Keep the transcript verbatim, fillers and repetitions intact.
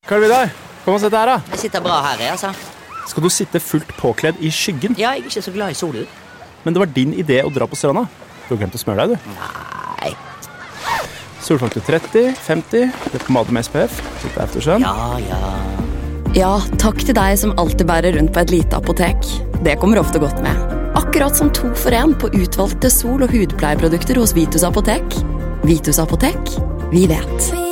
Karl Vidar, kom og sett her da. Jeg sitter bra her, jeg, altså. Skal du sitte fullt påkledd i skyggen? Ja, jeg er ikke så glad i solen. Men det var din idé å dra på stranda. Du har glemt å smøre deg, du. Nei. Solfaktor tretti, femti, det er pomade med S P F. Sitte eftersøn. Ja, ja. Ja, takk til deg som alltid bærer rundt på et lite apotek. Det kommer ofte godt med. Akkurat som to for en på utvalgte sol- og hudpleieprodukter hos Vitus Apotek. Vitus Apotek, vi vet.